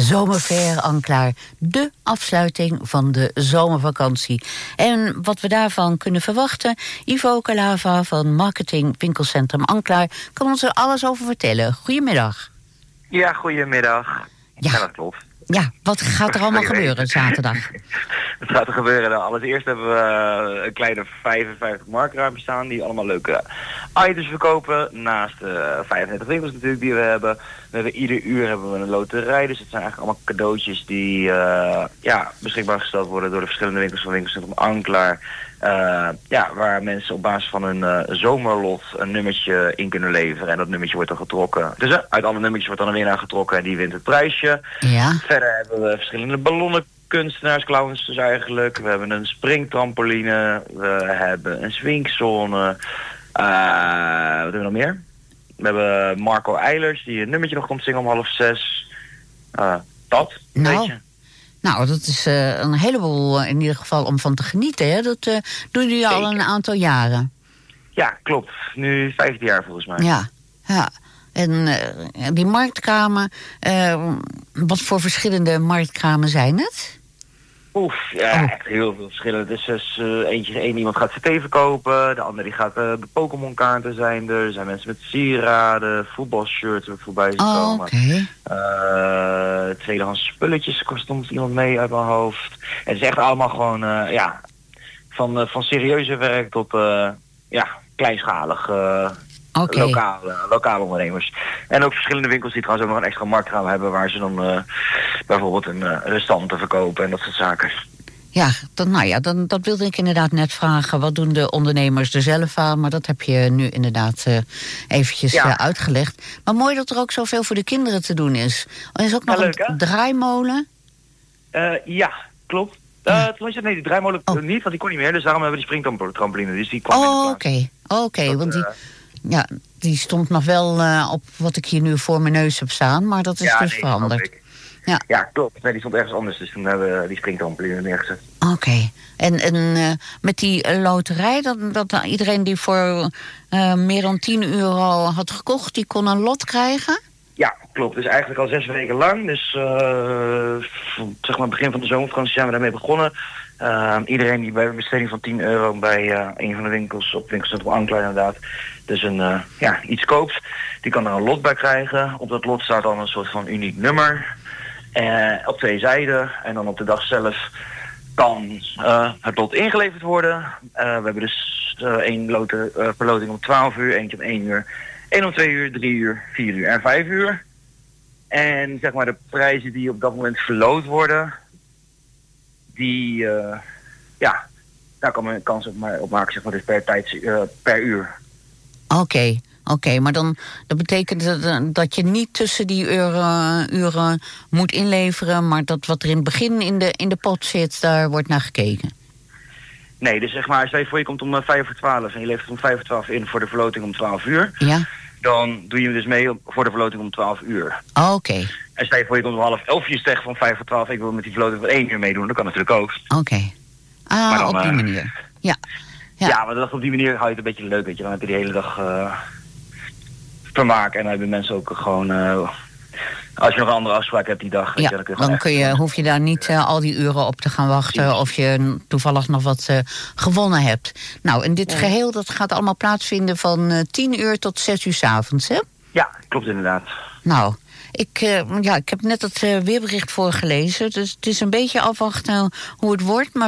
Zomerfair Anklaar, de afsluiting van de zomervakantie. En wat we daarvan kunnen verwachten, Ivo Calava van Marketing Winkelcentrum Anklaar kan ons er alles over vertellen. Goedemiddag. Ja, goedemiddag. Ja, dat klopt. Ja, wat gaat er allemaal gebeuren zaterdag? Wat gaat er gebeuren? Nou, allereerst hebben we een kleine 55 marktraampjes staan die allemaal leuke items verkopen. Naast 35 winkels natuurlijk die we hebben. We hebben ieder uur hebben we een loterij. Dus het zijn eigenlijk allemaal cadeautjes die beschikbaar gesteld worden door de verschillende winkels van Winkelcentrum Anklaar. Waar mensen op basis van hun zomerlot een nummertje in kunnen leveren. En dat nummertje wordt dan getrokken. Dus uit alle nummertjes wordt dan een winnaar getrokken en die wint het prijsje. Ja. Verder hebben we verschillende ballonnenkunstenaars, clowns dus eigenlijk. We hebben een springtrampoline. We hebben een swingzone. Wat hebben we nog meer? We hebben Marco Eilers die een nummertje nog komt zingen om 5:30. Dat, een beetje. Nou, dat is een heleboel in ieder geval om van te genieten. Hè? Dat doen jullie al een aantal jaren. Ja, klopt. Nu 15 jaar volgens mij. Ja. En die marktkramen, wat voor verschillende marktkramen zijn het? Echt heel veel verschillende. Dus iemand gaat CT verkopen, de ander die gaat de Pokémon kaarten zijn er. Er zijn mensen met sieraden, voetbalshirts voorbij zien komen. Tweedehands spulletjes kost soms iemand mee uit mijn hoofd. Het is echt allemaal gewoon, van serieuze werk tot, kleinschalig. Lokale ondernemers. En ook verschillende winkels die trouwens ook nog een extra marktkraam hebben waar ze dan bijvoorbeeld een restant te verkopen en dat soort zaken. Ja, dat wilde ik inderdaad net vragen. Wat doen de ondernemers er zelf aan? Maar dat heb je nu inderdaad eventjes uitgelegd. Maar mooi dat er ook zoveel voor de kinderen te doen is. Er is ook nog een draaimolen. Ja, klopt. Die draaimolen niet, want die kon niet meer. Dus daarom hebben we die springtrampoline. Dus die kwam in de plaats. Oké, want die stond nog wel op wat ik hier nu voor mijn neus heb staan. Maar dat is veranderd. Ja, klopt. Nee, die stond ergens anders. Dus toen hebben we die springtrampoline neergezet. Oké. En met die loterij, dat iedereen die voor meer dan €10 had gekocht, die kon een lot krijgen? Ja, klopt. Dus eigenlijk al 6 weken lang. Dus begin van de zomervakantie zijn we daarmee begonnen. Iedereen die bij een besteding van €10 bij een van de winkels op Winkelcentrum Anklaar inderdaad dus iets koopt, die kan er een lot bij krijgen. Op dat lot staat dan een soort van uniek nummer. Op 2 zijden. En dan op de dag zelf kan het lot ingeleverd worden. We hebben dus 1 per loting om 12 uur, eentje om 1 uur. 1 om 2 uur, 3 uur, 4 uur en 5 uur. En zeg maar de prijzen die op dat moment verloot worden, die, daar kan men kans op maken, zeg maar, dus per uur. Oké, maar dat betekent dat je niet tussen die uren moet inleveren, maar dat wat er in het begin in de pot zit, daar wordt naar gekeken. Nee, dus zeg maar, stel je voor je komt om 5:12 en je levert om 5:12 in voor de verloting om 12 uur. Ja. Dan doe je dus mee voor de verloting om 12 uur. Oké. En stel je voor je komt om 10:30, je zegt van 5:12, ik wil met die verloting van 1 uur meedoen, dat kan natuurlijk ook. Oké. Op die manier. Ja, maar op die manier hou je het een beetje leuk, weet je. Dan heb je die hele dag vermaak en dan hebben mensen ook gewoon, als je nog een andere afspraak hebt die dag, weet je, dan hoef je daar niet al die uren op te gaan wachten of je toevallig nog wat gewonnen hebt. Nou, en dit geheel, dat gaat allemaal plaatsvinden van 10 uur tot 6 uur 's avonds, hè? Ja, klopt inderdaad. Nou, ik heb net het weerbericht voorgelezen, dus het is een beetje afwachten hoe het wordt, maar